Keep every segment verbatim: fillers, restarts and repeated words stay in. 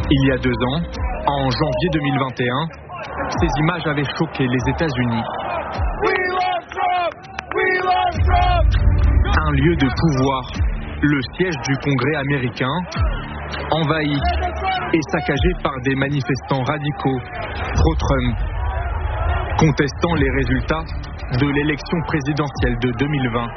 Il y a deux ans, en janvier deux mille vingt et un, ces images avaient choqué les États-Unis. Un lieu de pouvoir, le siège du Congrès américain, envahi et saccagé par des manifestants radicaux pro-Trump, contestant les résultats de l'élection présidentielle de deux mille vingt.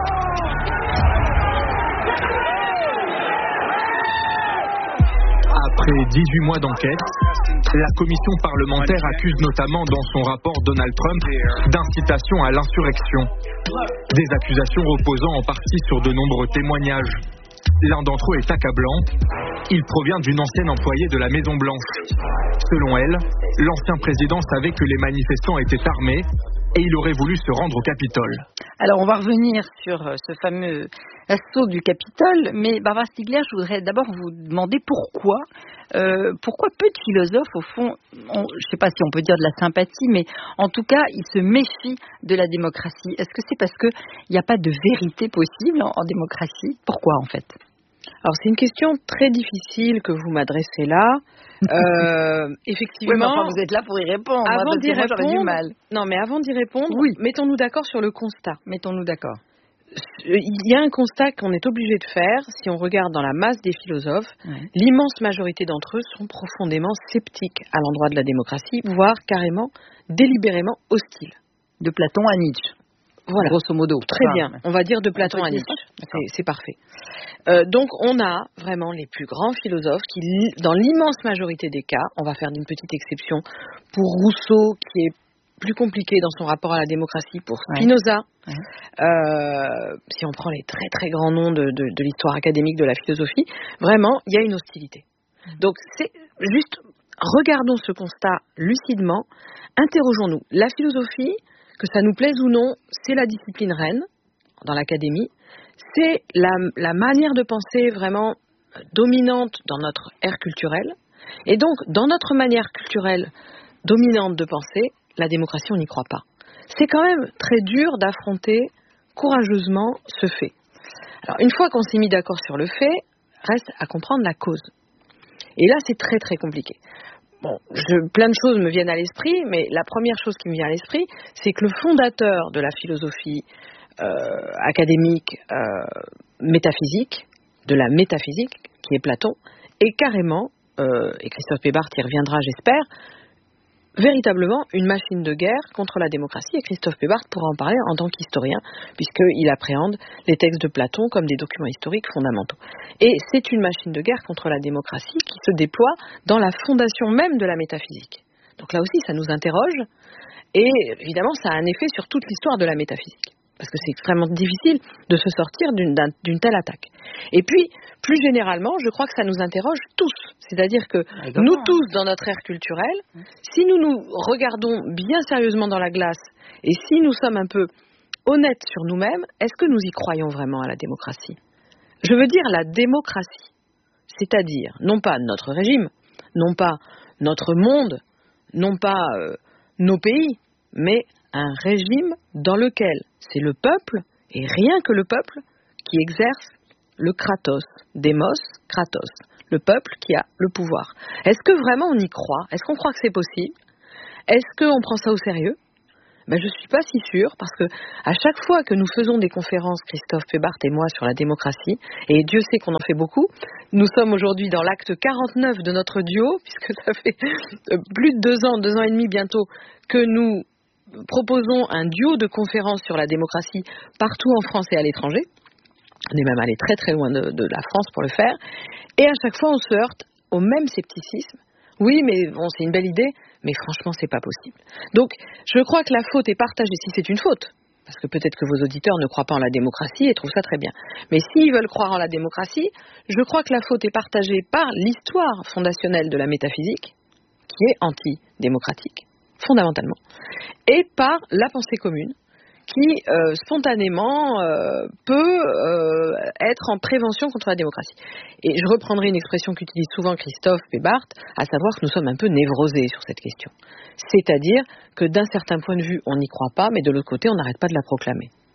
Après dix-huit mois d'enquête, la commission parlementaire accuse notamment dans son rapport Donald Trump d'incitation à l'insurrection. Des accusations reposant en partie sur de nombreux témoignages. L'un d'entre eux est accablant. Il provient d'une ancienne employée de la Maison-Blanche. Selon elle, l'ancien président savait que les manifestants étaient armés et il aurait voulu se rendre au Capitole. Alors, on va revenir sur ce fameux assaut du Capitole, mais Barbara Stigler, je voudrais d'abord vous demander pourquoi, euh, pourquoi peu de philosophes, au fond, on, je ne sais pas si on peut dire de la sympathie, mais en tout cas, ils se méfient de la démocratie. Est-ce que c'est parce qu'il n'y a pas de vérité possible en, en démocratie ? Pourquoi, en fait ? Alors, c'est une question très difficile que vous m'adressez là. Euh, effectivement, oui, mais enfin, vous êtes là pour y répondre. Avant moi, d'y moi, répondre, j'aurais du mal. Non, mais avant d'y répondre, oui. mettons-nous d'accord sur le constat. Mettons-nous d'accord. Il y a un constat qu'on est obligé de faire si on regarde dans la masse des philosophes. Ouais. L'immense majorité d'entre eux sont profondément sceptiques à l'endroit de la démocratie, voire carrément, délibérément hostiles. De Platon à Nietzsche. Voilà. Grosso modo. Très bien. On va dire de Platon à Nietzsche. C'est, c'est parfait. Euh, donc, on a vraiment les plus grands philosophes qui, dans l'immense majorité des cas, on va faire une petite exception pour Rousseau, qui est plus compliqué dans son rapport à la démocratie, pour Spinoza. Ouais. Ouais. Euh, si on prend les très très grands noms de, de, de l'histoire académique de la philosophie, vraiment, il y a une hostilité. Mmh. Donc, c'est juste, regardons ce constat lucidement, interrogeons-nous. La philosophie, que ça nous plaise ou non, c'est la discipline reine dans l'académie. C'est la, la manière de penser vraiment dominante dans notre ère culturelle. Et donc, dans notre manière culturelle dominante de penser, la démocratie, on n'y croit pas. C'est quand même très dur d'affronter courageusement ce fait. Alors, une fois qu'on s'est mis d'accord sur le fait, reste à comprendre la cause. Et là, c'est très très compliqué. Bon, je, plein de choses me viennent à l'esprit, mais la première chose qui me vient à l'esprit, c'est que le fondateur de la philosophie euh, académique, euh, métaphysique, de la métaphysique, qui est Platon, est carrément, euh, et Christophe Pébart y reviendra, j'espère, véritablement une machine de guerre contre la démocratie, et Christophe Pébart pourra en parler en tant qu'historien, puisqu'il appréhende les textes de Platon comme des documents historiques fondamentaux. Et c'est une machine de guerre contre la démocratie qui se déploie dans la fondation même de la métaphysique. Donc là aussi, ça nous interroge, et évidemment, ça a un effet sur toute l'histoire de la métaphysique, parce que c'est extrêmement difficile de se sortir d'une, d'une telle attaque. Et puis, plus généralement, je crois que ça nous interroge tous. C'est-à-dire que nous tous, dans notre ère culturelle, si nous nous regardons bien sérieusement dans la glace, et si nous sommes un peu honnêtes sur nous-mêmes, est-ce que nous y croyons vraiment à la démocratie ? Je veux dire la démocratie, c'est-à-dire non pas notre régime, non pas notre monde, non pas euh, nos pays, mais un régime dans lequel c'est le peuple, et rien que le peuple, qui exerce le kratos, démos, kratos, le peuple qui a le pouvoir. Est-ce que vraiment on y croit ? Est-ce qu'on croit que c'est possible ? Est-ce qu'on prend ça au sérieux ? Ben, je ne suis pas si sûre, parce que à chaque fois que nous faisons des conférences, Christophe Pébart et moi, sur la démocratie, et Dieu sait qu'on en fait beaucoup, nous sommes aujourd'hui dans l'acte quarante-neuf de notre duo, puisque ça fait plus de deux ans, deux ans et demi bientôt, que nous proposons un duo de conférences sur la démocratie partout en France et à l'étranger. On est même allé très très loin de, de la France pour le faire. Et à chaque fois, on se heurte au même scepticisme. Oui, mais bon, c'est une belle idée, mais franchement, c'est pas possible. Donc, je crois que la faute est partagée, si c'est une faute, parce que peut-être que vos auditeurs ne croient pas en la démocratie et trouvent ça très bien. Mais s'ils veulent croire en la démocratie, je crois que la faute est partagée par l'histoire fondationnelle de la métaphysique, qui est anti-démocratique, fondamentalement, et par la pensée commune, qui euh, spontanément euh, peut euh, être en prévention contre la démocratie. Et je reprendrai une expression qu'utilise souvent Christophe Pébart, à savoir que nous sommes un peu névrosés sur cette question. C'est-à-dire que d'un certain point de vue, on n'y croit pas, mais de l'autre côté, on n'arrête pas de la proclamer.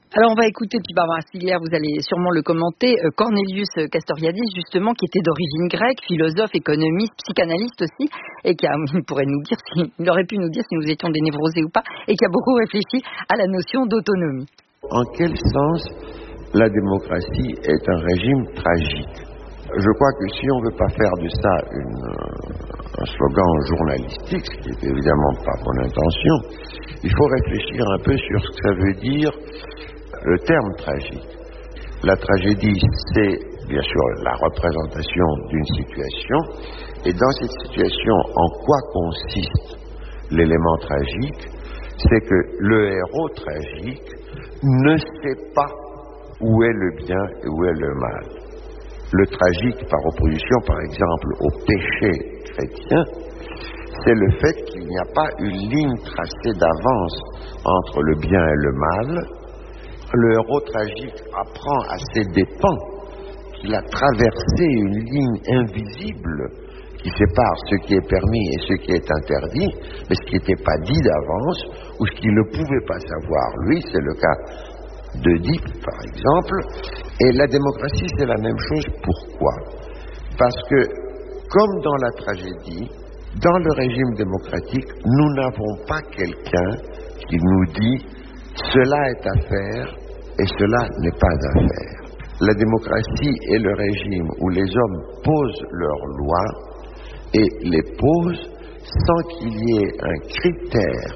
Alors on va écouter, puis Barbara Stiegler, vous allez sûrement le commenter, euh, Cornelius Castoriadis justement, qui était d'origine grecque, philosophe, économiste, psychanalyste aussi, et qui a, il pourrait nous dire, si, il aurait pu nous dire si nous étions des névrosés ou pas, et qui a beaucoup réfléchi à la notion d'autonomie. En quel sens la démocratie est un régime tragique? Je crois que si on ne veut pas faire de ça une, un slogan journalistique, ce qui n'est évidemment pas mon intention, il faut réfléchir un peu sur ce que ça veut dire le terme tragique. La tragédie, c'est bien sûr la représentation d'une situation, et dans cette situation, en quoi consiste l'élément tragique? C'est que le héros tragique ne sait pas où est le bien et où est le mal. Le tragique, par opposition, par exemple, au péché chrétien, c'est le fait qu'il n'y a pas une ligne tracée d'avance entre le bien et le mal. Le héros tragique apprend à ses dépens qu'il a traversé une ligne invisible qui sépare ce qui est permis et ce qui est interdit, mais ce qui n'était pas dit d'avance, ou ce qu'il ne pouvait pas savoir. Lui, c'est le cas d'Oedipe, par exemple. Et la démocratie, c'est la même chose. Pourquoi? Parce que, comme dans la tragédie, dans le régime démocratique, nous n'avons pas quelqu'un qui nous dit « cela est à faire et cela n'est pas à faire ». La démocratie est le régime où les hommes posent leurs lois et les posent sans qu'il y ait un critère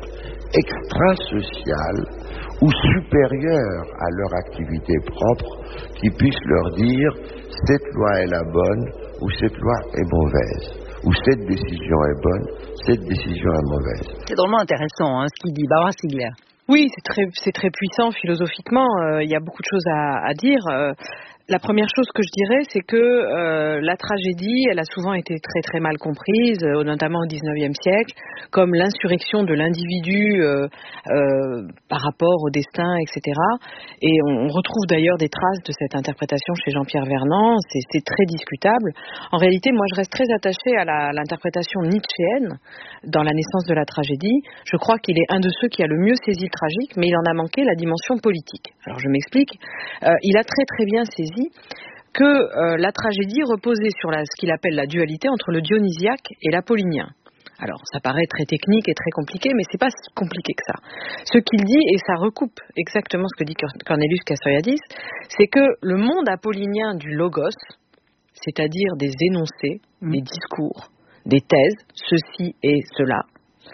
extrasocial ou supérieur à leur activité propre qui puisse leur dire cette loi est la bonne ou cette loi est mauvaise, ou cette décision est bonne, cette décision est mauvaise. C'est drôlement intéressant hein, ce qu'il dit, Barbara Stiegler. Oui, c'est très, c'est très puissant philosophiquement, il euh, y a beaucoup de choses à, à dire. Euh, La première chose que je dirais, c'est que euh, la tragédie, elle a souvent été très très mal comprise, euh, notamment au dix-neuvième siècle, comme l'insurrection de l'individu euh, euh, par rapport au destin, et cetera. Et on, on retrouve d'ailleurs des traces de cette interprétation chez Jean-Pierre Vernant, c'est, c'est très discutable. En réalité, moi je reste très attachée à la, l'interprétation nietzschéenne dans la naissance de la tragédie. Je crois qu'il est un de ceux qui a le mieux saisi le tragique, mais il en a manqué la dimension politique. Alors je m'explique, euh, il a très très bien saisi que euh, la tragédie reposait sur la, ce qu'il appelle la dualité entre le dionysiaque et l'apollinien. Alors, ça paraît très technique et très compliqué, mais c'est pas si compliqué que ça. Ce qu'il dit, et ça recoupe exactement ce que dit Cornelius Castoriadis, c'est que le monde apollinien du logos, c'est-à-dire des énoncés, mmh. des discours, des thèses, ceci et cela,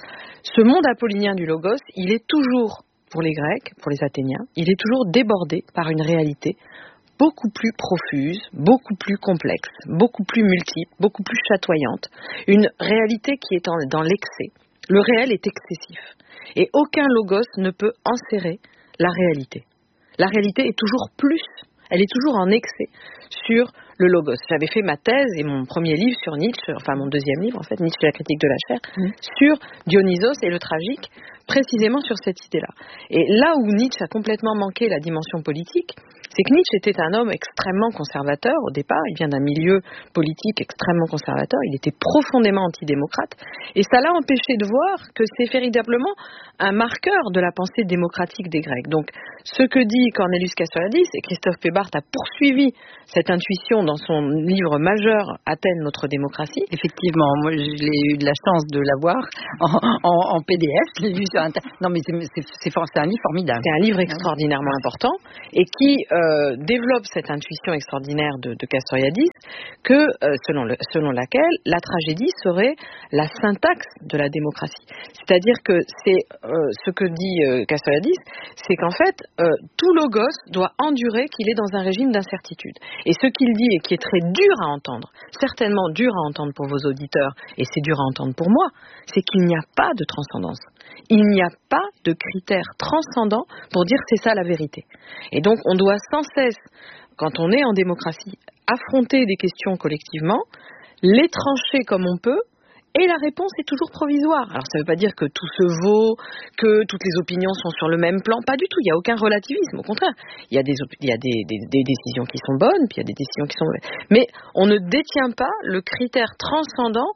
ce monde apollinien du logos, il est toujours, pour les Grecs, pour les Athéniens, il est toujours débordé par une réalité beaucoup plus profuse, beaucoup plus complexe, beaucoup plus multiple, beaucoup plus chatoyante. Une réalité qui est en, dans l'excès. Le réel est excessif. Et aucun logos ne peut enserrer la réalité. La réalité est toujours plus, elle est toujours en excès sur le logos. J'avais fait ma thèse et mon premier livre sur Nietzsche, enfin mon deuxième livre en fait, Nietzsche et la critique de la chair, mmh. sur Dionysos et le tragique, précisément sur cette idée-là. Et là où Nietzsche a complètement manqué la dimension politique, c'est que Nietzsche était un homme extrêmement conservateur au départ, il vient d'un milieu politique extrêmement conservateur, il était profondément antidémocrate, et ça l'a empêché de voir que c'est véritablement un marqueur de la pensée démocratique des Grecs. Donc, ce que dit Cornelius Castoriadis, et Christophe Pébart a poursuivi cette intuition dans son livre majeur, Athènes, notre démocratie. Effectivement, moi j'ai eu de la chance de l'avoir en, en, en P D F, je l'ai lu sur Internet. Non mais c'est, c'est, c'est, c'est un livre formidable. C'est un livre extraordinairement important, et qui euh, développe cette intuition extraordinaire de, de Castoriadis, que, euh, selon, le, selon laquelle la tragédie serait la syntaxe de la démocratie. C'est-à-dire que c'est euh, ce que dit euh, Castoriadis, c'est qu'en fait, euh, tout logos doit endurer qu'il est dans un régime d'incertitude. Et ce qu'il dit, et qui est très dur à entendre, certainement dur à entendre pour vos auditeurs, et c'est dur à entendre pour moi, c'est qu'il n'y a pas de transcendance. Il n'y a pas de critères transcendants pour dire c'est ça la vérité. Et donc on doit sans cesse, quand on est en démocratie, affronter des questions collectivement, les trancher comme on peut, et la réponse est toujours provisoire. Alors ça ne veut pas dire que tout se vaut, que toutes les opinions sont sur le même plan, pas du tout, il n'y a aucun relativisme, au contraire. Il y a, des, il y a des, des, des décisions qui sont bonnes, puis il y a des décisions qui sont mauvaises. Mais on ne détient pas le critère transcendant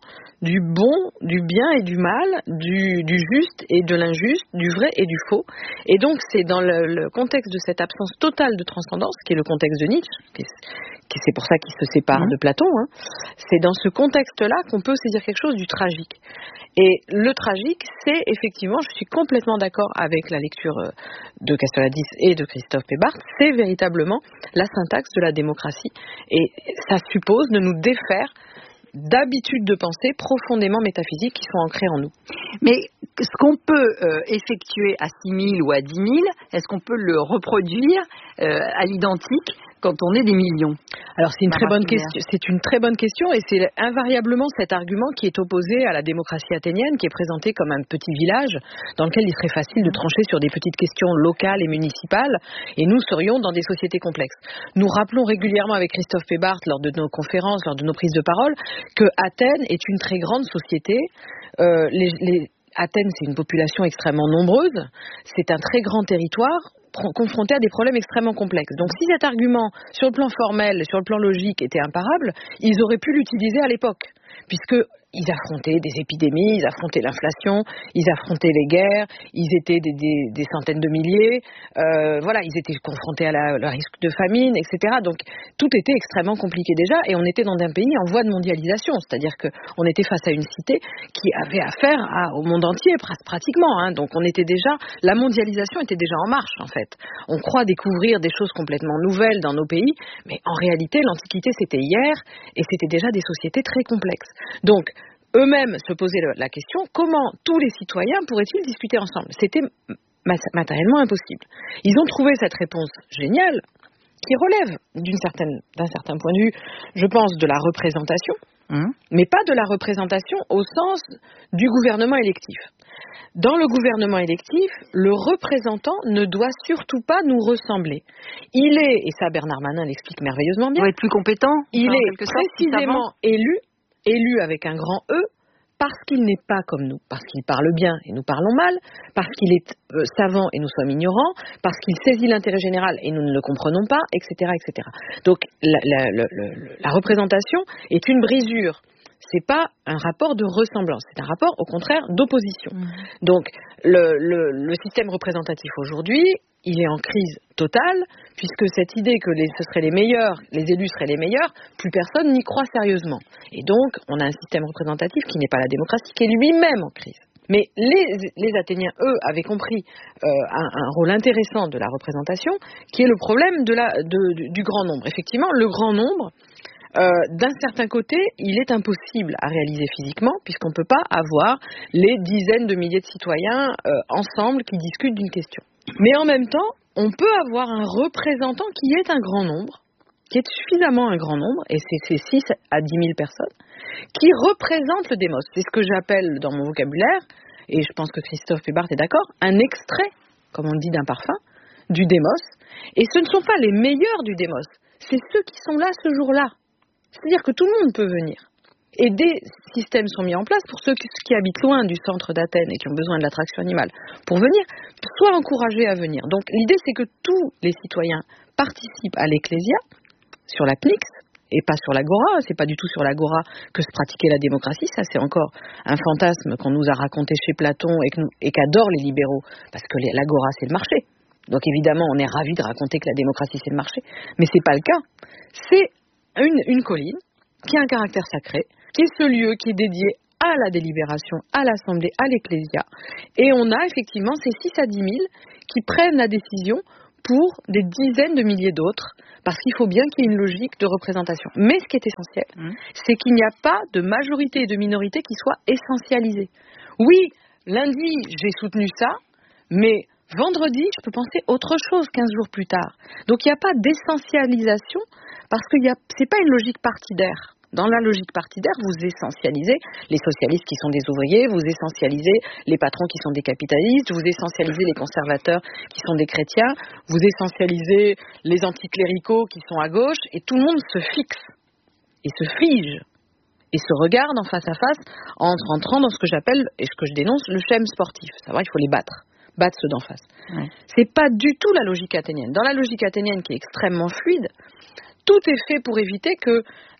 du bon, du bien et du mal, du, du juste et de l'injuste, du vrai et du faux. Et donc c'est dans le, le contexte de cette absence totale de transcendance, qui est le contexte de Nietzsche, qui est, qui c'est pour ça qu'il se sépare mmh. de Platon, hein, c'est dans ce contexte-là qu'on peut saisir quelque chose du tragique. Et le tragique, c'est effectivement, je suis complètement d'accord avec la lecture de Castoriadis et de Christophe Pébarth, c'est véritablement la syntaxe de la démocratie. Et ça suppose de nous défaire d'habitudes de pensée profondément métaphysiques qui sont ancrées en nous. Mais ce qu'on peut euh, effectuer à six mille ou à dix mille, est-ce qu'on peut le reproduire euh, à l'identique quand on est des millions? Alors c'est une très bonne question. C'est une très bonne question et c'est invariablement cet argument qui est opposé à la démocratie athénienne, qui est présentée comme un petit village dans lequel il serait facile de trancher sur des petites questions locales et municipales, et nous serions dans des sociétés complexes. Nous rappelons régulièrement avec Christophe Pébarth lors de nos conférences, lors de nos prises de parole, que Athènes est une très grande société. Euh, les, les, Athènes, c'est une population extrêmement nombreuse, c'est un très grand territoire confronté à des problèmes extrêmement complexes. Donc si cet argument, sur le plan formel et sur le plan logique, était imparable, ils auraient pu l'utiliser à l'époque, puisque ils affrontaient des épidémies, ils affrontaient l'inflation, ils affrontaient les guerres, ils étaient des, des, des centaines de milliers, euh, voilà, ils étaient confrontés à la, le risque de famine, et cetera. Donc tout était extrêmement compliqué déjà, et on était dans un pays en voie de mondialisation, c'est-à-dire qu'on était face à une cité qui avait affaire à, au monde entier pratiquement, hein. Donc on était déjà, la mondialisation était déjà en marche en fait. On croit découvrir des choses complètement nouvelles dans nos pays, mais en réalité l'Antiquité c'était hier, et c'était déjà des sociétés très complexes. Donc eux-mêmes se posaient la question, comment tous les citoyens pourraient-ils discuter ensemble? C'était matériellement impossible. Ils ont trouvé cette réponse géniale qui relève d'une certaine, d'un certain point de vue, je pense, de la représentation, mmh. mais pas de la représentation au sens du gouvernement électif. Dans le gouvernement électif, le représentant ne doit surtout pas nous ressembler. Il est, et ça Bernard Manin l'explique merveilleusement bien, il doit être plus compétent, il est précisément élu, élu avec un grand E, parce qu'il n'est pas comme nous, parce qu'il parle bien et nous parlons mal, parce qu'il est euh, savant et nous sommes ignorants, parce qu'il saisit l'intérêt général et nous ne le comprenons pas, et cetera, et cetera. Donc la, la, la, la, la représentation est une brisure. C'est pas un rapport de ressemblance, c'est un rapport au contraire d'opposition. Mmh. Donc le, le, le système représentatif aujourd'hui, il est en crise totale, puisque cette idée que les, ce seraient les meilleurs, les élus seraient les meilleurs, plus personne n'y croit sérieusement. Et donc on a un système représentatif qui n'est pas la démocratie, qui est lui-même en crise. Mais les, les Athéniens, eux, avaient compris euh, un, un rôle intéressant de la représentation, qui est le problème de la, de, du, du grand nombre. Effectivement, le grand nombre, Euh, d'un certain côté, il est impossible à réaliser physiquement, puisqu'on ne peut pas avoir les dizaines de milliers de citoyens euh, ensemble qui discutent d'une question. Mais en même temps, on peut avoir un représentant qui est un grand nombre, qui est suffisamment un grand nombre, et c'est, c'est six à dix mille personnes, qui représente le démos. C'est ce que j'appelle dans mon vocabulaire, et je pense que Christophe Pébarth est d'accord, un extrait, comme on dit d'un parfum, du démos. Et ce ne sont pas les meilleurs du démos, c'est ceux qui sont là ce jour-là. C'est-à-dire que tout le monde peut venir. Et des systèmes sont mis en place pour ceux qui, qui habitent loin du centre d'Athènes et qui ont besoin de l'attraction animale pour venir, soient encouragés à venir. Donc l'idée, c'est que tous les citoyens participent à l'Ecclésia, sur la Pnyx, et pas sur l'Agora. C'est pas du tout sur l'Agora que se pratiquait la démocratie. Ça, c'est encore un fantasme qu'on nous a raconté chez Platon et, que nous, et qu'adorent les libéraux, parce que les, l'Agora, c'est le marché. Donc évidemment, on est ravis de raconter que la démocratie, c'est le marché. Mais c'est pas le cas. C'est Une, une colline qui a un caractère sacré, qui est ce lieu qui est dédié à la délibération, à l'Assemblée, à l'Ecclésia. Et on a effectivement ces six à dix mille qui prennent la décision pour des dizaines de milliers d'autres, parce qu'il faut bien qu'il y ait une logique de représentation. Mais ce qui est essentiel, mmh. c'est qu'il n'y a pas de majorité et de minorité qui soient essentialisées. Oui, lundi, j'ai soutenu ça, mais vendredi, je peux penser autre chose quinze jours plus tard. Donc il n'y a pas d'essentialisation, parce que ce n'est pas une logique partidaire. Dans la logique partidaire, vous essentialisez les socialistes qui sont des ouvriers, vous essentialisez les patrons qui sont des capitalistes, vous essentialisez les conservateurs qui sont des chrétiens, vous essentialisez les anticléricaux qui sont à gauche, et tout le monde se fixe, et se fige, et se regarde en face à face, en rentrant dans ce que j'appelle, et ce que je dénonce, le schème sportif. Savoir, il faut les battre. battre ceux d'en face. Ouais. C'est pas du tout la logique athénienne. Dans la logique athénienne qui est extrêmement fluide, tout est fait pour éviter que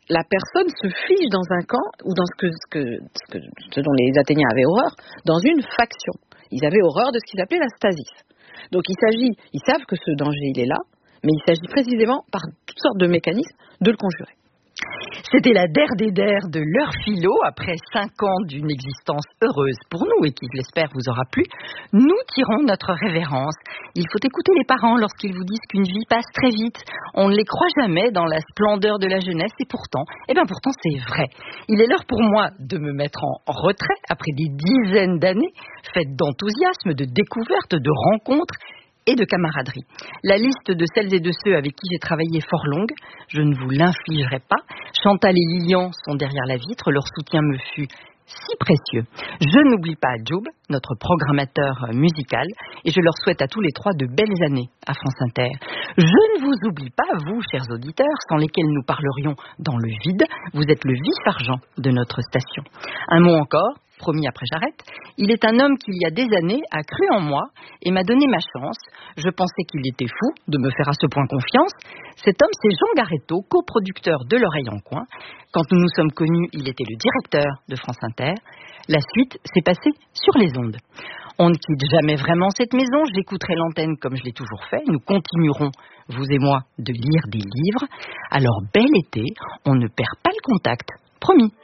la personne se fige dans un camp ou dans ce, que, ce, que, ce, que, ce dont les Athéniens avaient horreur, dans une faction. Ils avaient horreur de ce qu'ils appelaient la stasis. Donc il s'agit, ils savent que ce danger il est là, mais il s'agit précisément par toutes sortes de mécanismes de le conjurer. C'était la der des der de leur philo, après cinq ans d'une existence heureuse pour nous et qui, je l'espère, vous aura plu. Nous tirons notre révérence. Il faut écouter les parents lorsqu'ils vous disent qu'une vie passe très vite. On ne les croit jamais dans la splendeur de la jeunesse et pourtant, eh bien pourtant c'est vrai. Il est l'heure pour moi de me mettre en retrait après des dizaines d'années faites d'enthousiasme, de découvertes, de rencontres et de camaraderie. La liste de celles et de ceux avec qui j'ai travaillé est fort longue, je ne vous l'infligerai pas. Chantal et Lilian sont derrière la vitre, leur soutien me fut si précieux. Je n'oublie pas Joub, notre programmateur musical, et je leur souhaite à tous les trois de belles années à France Inter. Je ne vous oublie pas, vous, chers auditeurs, sans lesquels nous parlerions dans le vide. Vous êtes le vif-argent de notre station. Un mot encore, promis après j'arrête. Il est un homme qui, il y a des années, a cru en moi et m'a donné ma chance. Je pensais qu'il était fou de me faire à ce point confiance. Cet homme, c'est Jean Garetto, coproducteur de L'Oreille en Coin. Quand nous nous sommes connus, il était le directeur de France Inter. La suite s'est passée sur les ondes. On ne quitte jamais vraiment cette maison. J'écouterai l'antenne comme je l'ai toujours fait. Nous continuerons, vous et moi, de lire des livres. Alors, bel été, on ne perd pas le contact. Promis.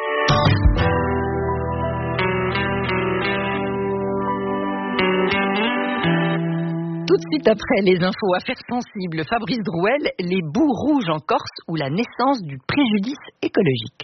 Tout de suite après les infos affaires sensibles, Fabrice Drouel, les boues rouges en Corse ou la naissance du préjudice écologique.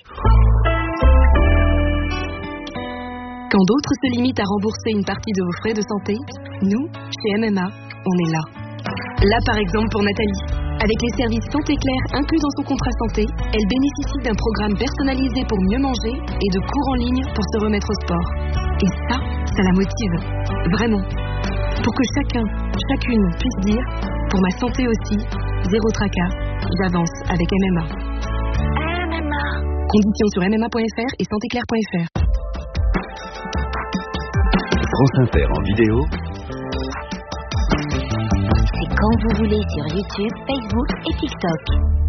Quand d'autres se limitent à rembourser une partie de vos frais de santé, nous, chez M M A, on est là. Là par exemple pour Nathalie. Avec les services Santé Claire inclus dans son contrat santé, elle bénéficie d'un programme personnalisé pour mieux manger et de cours en ligne pour se remettre au sport. Et ça, ça la motive. Vraiment. Pour que chacun, chacune puisse dire, pour ma santé aussi, zéro tracas, j'avance avec M M A. M M A. Conditions sur m m a point f r et santé claire point f r. France Inter en vidéo. C'est quand vous voulez sur YouTube, Facebook et TikTok.